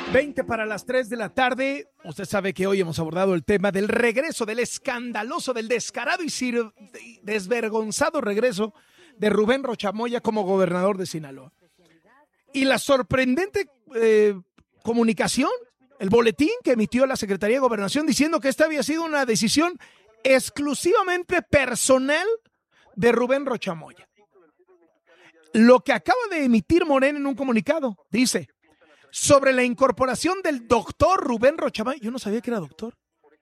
20 para las 3 de la tarde. Usted sabe que hoy hemos abordado el tema del regreso, del escandaloso, del descarado y desvergonzado regreso de Rubén Rocha Moya como gobernador de Sinaloa. Y la sorprendente comunicación, el boletín que emitió la Secretaría de Gobernación diciendo que esta había sido una decisión exclusivamente personal de Rubén Rocha Moya. Lo que acaba de emitir Morena en un comunicado, dice, sobre la incorporación del doctor Rubén Rocha Moya. Yo no sabía que era doctor.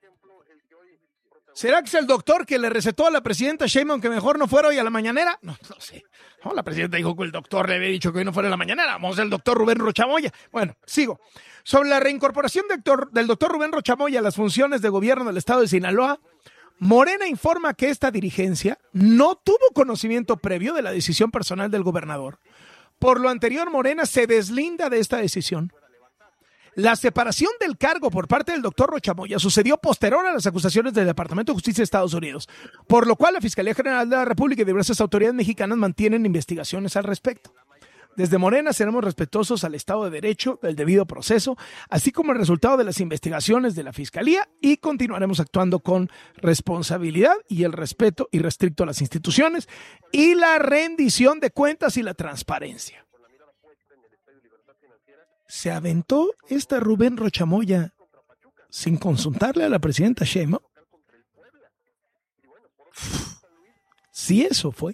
¿Será que es el doctor que le recetó a la presidenta Sheinbaum que mejor no fuera hoy a la mañanera? No sé. No, la presidenta dijo que el doctor le había dicho que hoy no fuera a la mañanera. Vamos al doctor Rubén Rocha Moya. Bueno, sigo. Sobre la reincorporación del doctor Rubén Rocha Moya a las funciones de gobierno del estado de Sinaloa, Morena informa que esta dirigencia no tuvo conocimiento previo de la decisión personal del gobernador. Por lo anterior, Morena se deslinda de esta decisión. La separación del cargo por parte del doctor Rocha Moya sucedió posterior a las acusaciones del Departamento de Justicia de Estados Unidos, por lo cual la Fiscalía General de la República y diversas autoridades mexicanas mantienen investigaciones al respecto. Desde Morena seremos respetuosos al Estado de Derecho, del debido proceso, así como el resultado de las investigaciones de la Fiscalía, y continuaremos actuando con responsabilidad y el respeto irrestricto a las instituciones y la rendición de cuentas y la transparencia. Se aventó esta Rubén Rocha Moya sin consultarle a la presidenta Sheinbaum. Si eso fue,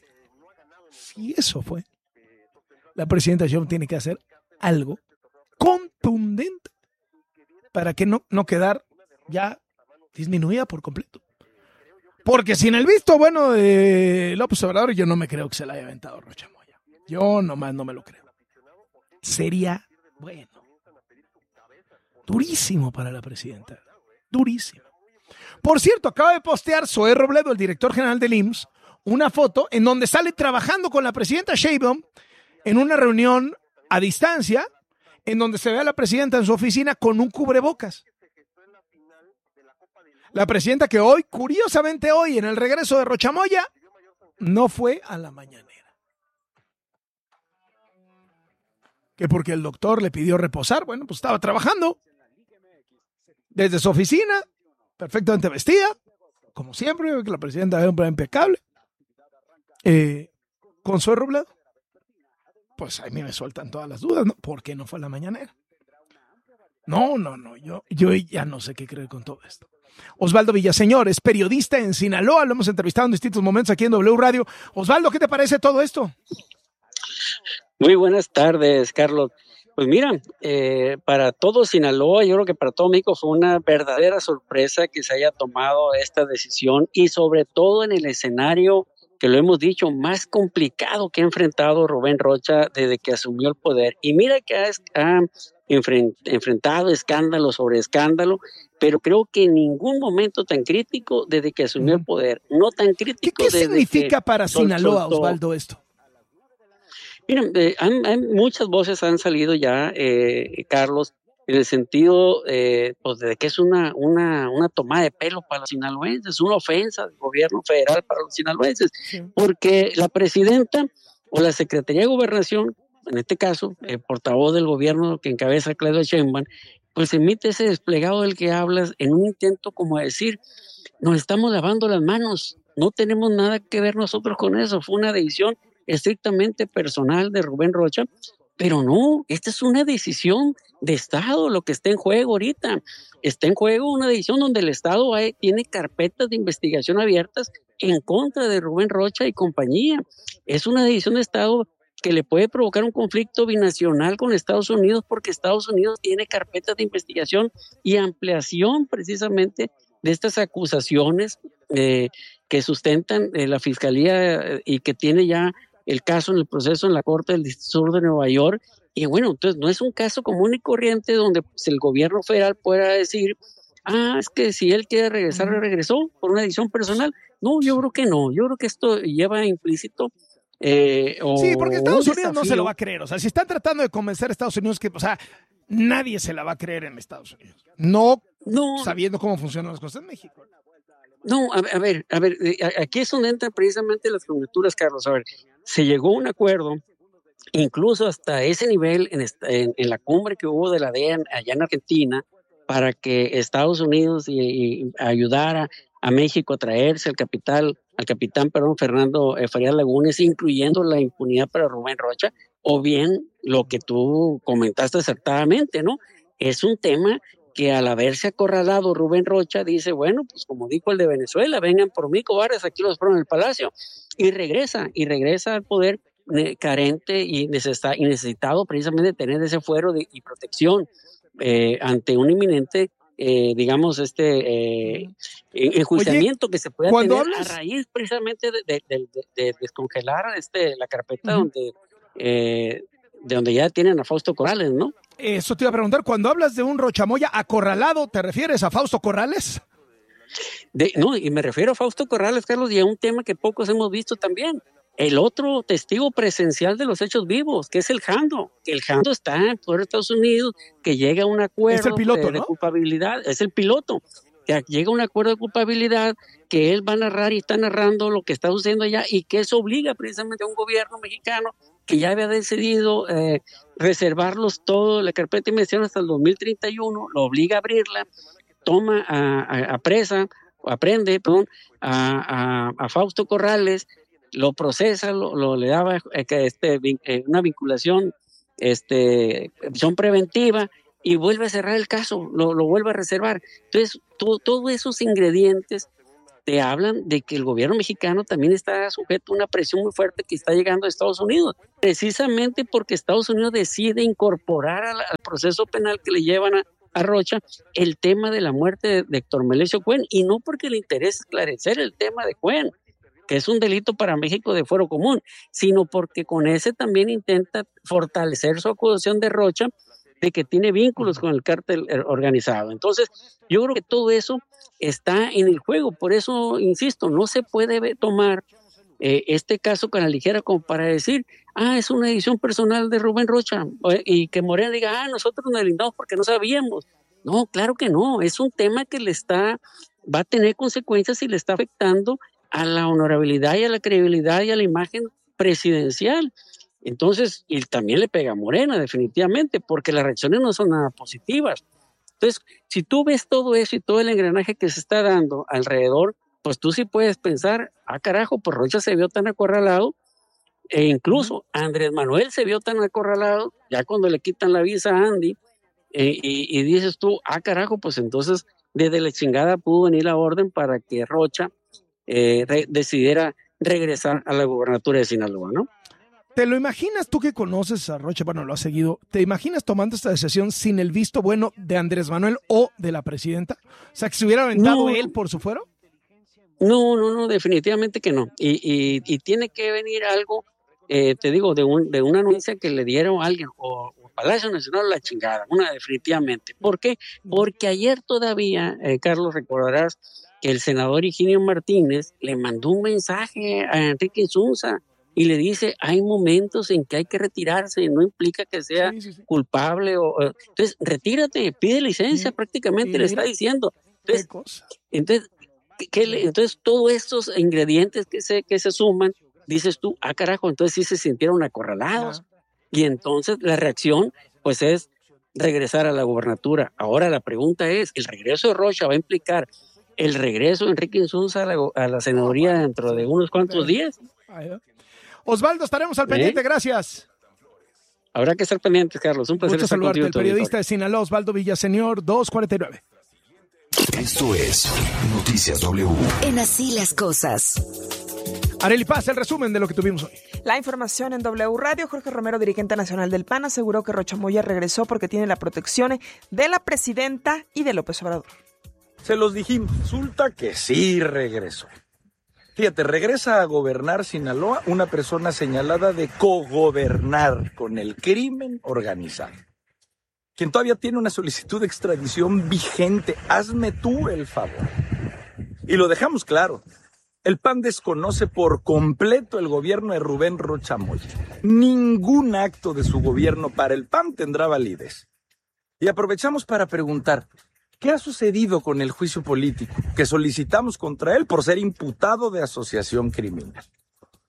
la presidenta Sheinbaum tiene que hacer algo contundente para que no quedar ya disminuida por completo. Porque sin el visto bueno de López Obrador, yo no me creo que se la haya aventado Rocha Moya. Yo nomás no me lo creo. Sería bueno, durísimo para la presidenta, durísimo. Por cierto, acaba de postear Zoé Robledo, el director general del IMSS, una foto en donde sale trabajando con la presidenta Sheinbaum en una reunión a distancia, en donde se ve a la presidenta en su oficina con un cubrebocas. La presidenta que hoy, curiosamente hoy, en el regreso de Rocha Moya, no fue a la mañanera. Que porque el doctor le pidió reposar, bueno, pues estaba trabajando desde su oficina, perfectamente vestida, como siempre, que la presidenta era un plan impecable, con Zoé Robledo. Pues a mí me sueltan todas las dudas, ¿no? ¿Por qué no fue a la mañanera? No, yo ya no sé qué creer con todo esto. Osvaldo Villaseñor es periodista en Sinaloa, lo hemos entrevistado en distintos momentos aquí en W Radio. Osvaldo, ¿qué te parece todo esto? Muy buenas tardes, Carlos. Pues mira, para todo Sinaloa, yo creo que para todo México fue una verdadera sorpresa que se haya tomado esta decisión y sobre todo en el escenario, que lo hemos dicho, más complicado que ha enfrentado Rubén Rocha desde que asumió el poder. Y mira que ha enfrentado escándalo sobre escándalo, pero creo que en ningún momento tan crítico desde que asumió el poder. No tan crítico. ¿Qué significa para Sinaloa, Osvaldo, esto? Miren, muchas voces han salido ya, Carlos, en el sentido pues de que es una tomada de pelo para los sinaloenses, una ofensa del gobierno federal para los sinaloenses, porque la presidenta o la Secretaría de Gobernación, en este caso, el portavoz del gobierno que encabeza Claudia Sheinbaum, pues emite ese desplegado del que hablas en un intento como de decir, nos estamos lavando las manos, no tenemos nada que ver nosotros con eso, fue una decisión estrictamente personal de Rubén Rocha, pero no, esta es una decisión de Estado, lo que está en juego ahorita. Está en juego una decisión donde el Estado tiene carpetas de investigación abiertas en contra de Rubén Rocha y compañía. Es una decisión de Estado que le puede provocar un conflicto binacional con Estados Unidos porque Estados Unidos tiene carpetas de investigación y ampliación precisamente de estas acusaciones que sustentan la Fiscalía y que tiene ya el caso en el proceso en la Corte del Distrito Sur de Nueva York. Y bueno, entonces no es un caso común y corriente donde pues, el gobierno federal pueda decir, es que si él quiere regresar, regresó por una decisión personal. No, yo creo que no. Yo creo que esto lleva implícito sí, porque Estados Unidos no se lo va a creer. O sea, si están tratando de convencer a Estados Unidos que, o sea, nadie se la va a creer en Estados Unidos. No sabiendo cómo funcionan las cosas en México. No, a ver, aquí es donde entran precisamente las conjeturas, Carlos. A ver, se llegó a un acuerdo incluso hasta ese nivel en la cumbre que hubo de la DEA allá en Argentina, para que Estados Unidos y ayudara a México a traerse al capitán Fernando Farías Lagunes, incluyendo la impunidad para Rubén Rocha, o bien lo que tú comentaste acertadamente, ¿no? Es un tema que al haberse acorralado Rubén Rocha dice, bueno, pues como dijo el de Venezuela, vengan por mí, cobardes, aquí los espero en el palacio, y regresa al poder carente y necesitado precisamente de tener ese fuero y protección ante un inminente digamos, enjuiciamiento que se pueda tener a raíz precisamente de descongelar la carpeta de donde ya tienen a Fausto Corrales, ¿no? Eso te iba a preguntar, cuando hablas de un Rochamoya acorralado, ¿te refieres a Fausto Corrales? No, y me refiero a Fausto Corrales, Carlos, y a un tema que pocos hemos visto también. El otro testigo presencial de los hechos vivos, que es el Jando, que el Jando está en poder de Estados Unidos, que llega a un acuerdo es el piloto, de ¿no? culpabilidad, es el piloto, que llega a un acuerdo de culpabilidad, que él va a narrar y está narrando lo que está sucediendo allá, y que eso obliga precisamente a un gobierno mexicano que ya había decidido reservarlos todo, la carpeta de investigación hasta el 2031, lo obliga a abrirla, toma aprende a Fausto Corrales, lo procesa, le daba una vinculación, prisión preventiva, y vuelve a cerrar el caso, lo vuelve a reservar. Entonces, todos esos ingredientes te hablan de que el gobierno mexicano también está sujeto a una presión muy fuerte que está llegando a Estados Unidos, precisamente porque Estados Unidos decide incorporar al proceso penal que le llevan a Rocha el tema de la muerte de Héctor Melesio Cuen, y no porque le interese esclarecer el tema de Cuen, que es un delito para México de fuero común, sino porque con ese también intenta fortalecer su acusación de Rocha de que tiene vínculos con el cártel organizado. Entonces, yo creo que todo eso está en el juego. Por eso, insisto, no se puede tomar este caso con la ligera como para decir, es una decisión personal de Rubén Rocha, y que Morena diga, nosotros nos deslindamos porque no sabíamos. No, claro que no, es un tema que va a tener consecuencias y le está afectando a la honorabilidad y a la credibilidad y a la imagen presidencial. Entonces, y también le pega a Morena, definitivamente, porque las reacciones no son nada positivas. Entonces, si tú ves todo eso y todo el engranaje que se está dando alrededor, pues tú sí puedes pensar, carajo, pues Rocha se vio tan acorralado, e incluso Andrés Manuel se vio tan acorralado, ya cuando le quitan la visa a Andy, y dices tú, carajo, pues entonces desde la chingada pudo venir la orden para que Rocha decidiera regresar a la gubernatura de Sinaloa, ¿no? ¿Te lo imaginas tú que conoces a Rocha? Bueno, lo has seguido. ¿Te imaginas tomando esta decisión sin el visto bueno de Andrés Manuel o de la presidenta? O sea, que se hubiera aventado él por su fuero. No, definitivamente que no. Y tiene que venir algo, te digo, de una anuencia que le dieron a alguien, o Palacio Nacional, la chingada, definitivamente. ¿Por qué? Porque ayer todavía, Carlos, recordarás que el senador Higinio Martínez le mandó un mensaje a Enrique Insunza y le dice, hay momentos en que hay que retirarse, no implica que sea culpable. Entonces, retírate, pide licencia, prácticamente le está diciendo. Entonces todos estos ingredientes que se suman, dices tú, carajo, entonces sí se sintieron acorralados. Y entonces la reacción, pues, es regresar a la gubernatura. Ahora la pregunta es, ¿el regreso de Rocha va a implicar el regreso de Enrique Insunza a la senaduría dentro de unos cuantos días? Osvaldo, estaremos al pendiente, gracias. Habrá que estar pendientes, Carlos. Un placer estar saludarte, el periodista de Sinaloa, Osvaldo Villaseñor, 249. Esto es Noticias W. En Así las Cosas. Arely Paz, el resumen de lo que tuvimos hoy. La información en W Radio. Jorge Romero, dirigente nacional del PAN, aseguró que Rochamoya regresó porque tiene la protección de la presidenta y de López Obrador. Se los dijimos, resulta que sí regresó. Fíjate, regresa a gobernar Sinaloa una persona señalada de cogobernar con el crimen organizado, quien todavía tiene una solicitud de extradición vigente. Hazme tú el favor. Y lo dejamos claro, el PAN desconoce por completo el gobierno de Rubén Rocha Moya. Ningún acto de su gobierno para el PAN tendrá validez. Y aprovechamos para preguntar, ¿qué ha sucedido con el juicio político que solicitamos contra él por ser imputado de asociación criminal?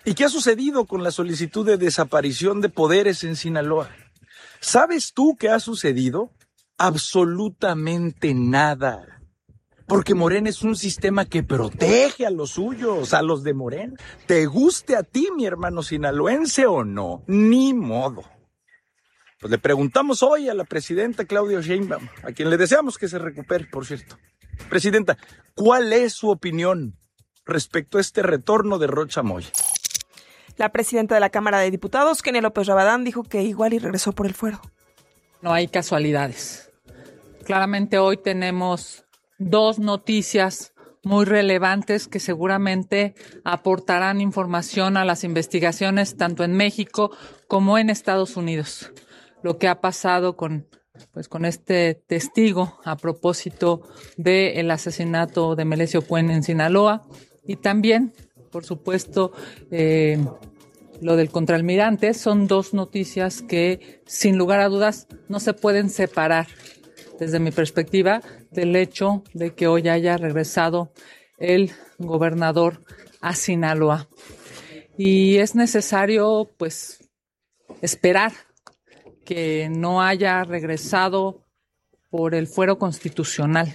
¿Y qué ha sucedido con la solicitud de desaparición de poderes en Sinaloa? ¿Sabes tú qué ha sucedido? Absolutamente nada. Porque Morena es un sistema que protege a los suyos, a los de Morena. ¿Te guste a ti, mi hermano sinaloense, o no? Ni modo. Pues le preguntamos hoy a la presidenta Claudia Sheinbaum, a quien le deseamos que se recupere, por cierto. Presidenta, ¿cuál es su opinión respecto a este retorno de Rocha Moya? La presidenta de la Cámara de Diputados, Kenia López Rabadán, dijo que igual y regresó por el fuero. No hay casualidades. Claramente hoy tenemos dos noticias muy relevantes que seguramente aportarán información a las investigaciones tanto en México como en Estados Unidos. Lo que ha pasado con este testigo a propósito del asesinato de Melesio Puen en Sinaloa y también, por supuesto, lo del contraalmirante. Son dos noticias que, sin lugar a dudas, no se pueden separar, desde mi perspectiva, del hecho de que hoy haya regresado el gobernador a Sinaloa. Y es necesario, esperar que no haya regresado por el fuero constitucional.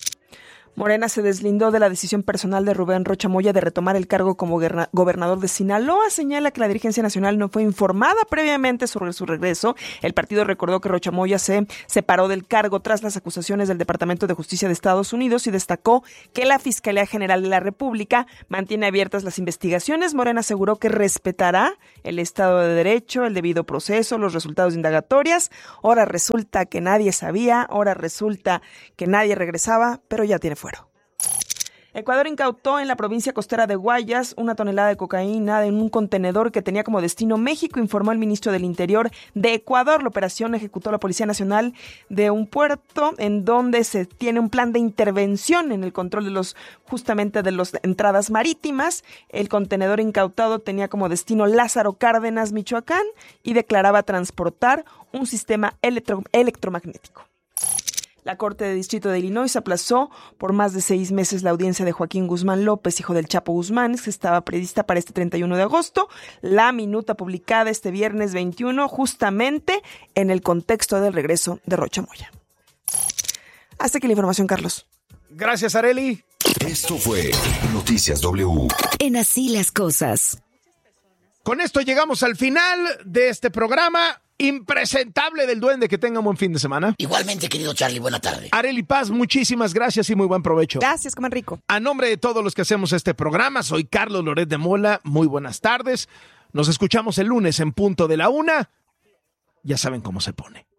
Morena se deslindó de la decisión personal de Rubén Rocha Moya de retomar el cargo como gobernador de Sinaloa. Señala que la dirigencia nacional no fue informada previamente sobre su regreso. El partido recordó que Rocha Moya se separó del cargo tras las acusaciones del Departamento de Justicia de Estados Unidos y destacó que la Fiscalía General de la República mantiene abiertas las investigaciones. Morena aseguró que respetará el Estado de Derecho, el debido proceso, los resultados de indagatorias. Ahora resulta que nadie sabía, ahora resulta que nadie regresaba, pero ya tiene fuero. Ecuador incautó en la provincia costera de Guayas 1 tonelada de cocaína en un contenedor que tenía como destino México, informó el ministro del Interior de Ecuador. La operación ejecutó la Policía Nacional de un puerto en donde se tiene un plan de intervención en el control de las entradas marítimas. El contenedor incautado tenía como destino Lázaro Cárdenas, Michoacán, y declaraba transportar un sistema electromagnético. La Corte de Distrito de Illinois aplazó por más de 6 meses la audiencia de Joaquín Guzmán López, hijo del Chapo Guzmán, que estaba prevista para este 31 de agosto. La minuta publicada este viernes 21, justamente en el contexto del regreso de Rocha Moya. Hasta aquí la información, Carlos. Gracias, Arely. Esto fue Noticias W. En Así las Cosas. Con esto llegamos al final de este programa impresentable del Duende. Que tengan buen fin de semana. Igualmente, querido Charlie, buena tarde. Arely Paz, muchísimas gracias y muy buen provecho. Gracias, coman rico. A nombre de todos los que hacemos este programa, soy Carlos Loret de Mola. Muy buenas tardes. Nos escuchamos el lunes en punto de la 1. Ya saben cómo se pone.